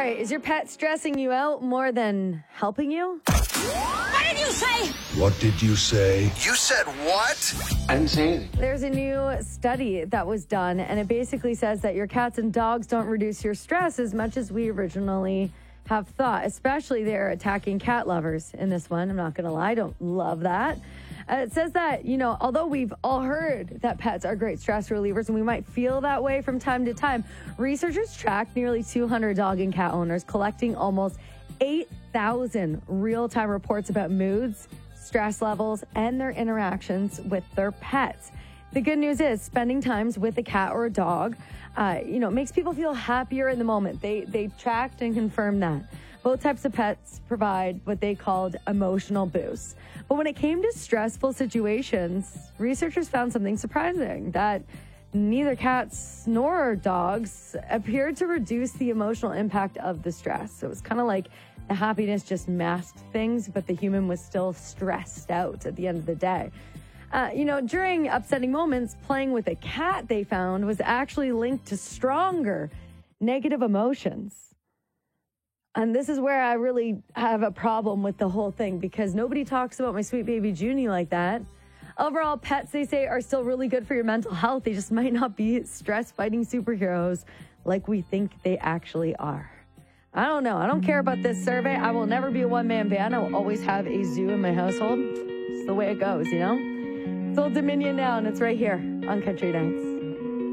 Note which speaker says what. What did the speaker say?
Speaker 1: right. Is your pet stressing you out more than helping you?
Speaker 2: What did you say?
Speaker 3: What did you say?
Speaker 4: You said what?
Speaker 5: I didn't say anything.
Speaker 1: There's a new study that was done, and it basically says that your cats and dogs don't reduce your stress as much as we originally have thought, especially they're attacking cat lovers in this one. I'm not going to lie, I don't love that. It says that, although we've all heard that pets are great stress relievers and we might feel that way from time to time, researchers tracked nearly 200 dog and cat owners, collecting almost 8,000 real-time reports about moods, stress levels, and their interactions with their pets. The good news is spending times with a cat or a dog, makes people feel happier in the moment. They tracked and confirmed that. Both types of pets provide what they called emotional boosts. But when it came to stressful situations, researchers found something surprising, that neither cats nor dogs appeared to reduce the emotional impact of the stress. So it was kind of like the happiness just masked things, but the human was still stressed out at the end of the day. During upsetting moments, playing with a cat, they found, was actually linked to stronger negative emotions. And this is where I really have a problem with the whole thing, because nobody talks about my sweet baby Junie like that. Overall, pets, they say, are still really good for your mental health. They just might not be stress-fighting superheroes like we think they actually are. I don't know. I don't care about this survey. I will never be a one-man band. I will always have a zoo in my household. It's the way it goes, It's Old Dominion now, and it's right here on Country Nights.